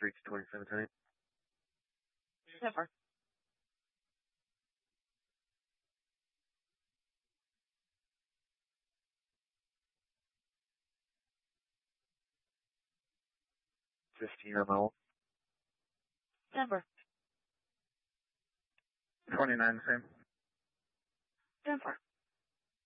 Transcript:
Streets 2710. Never. $15 Denver. 29 the same. Denver.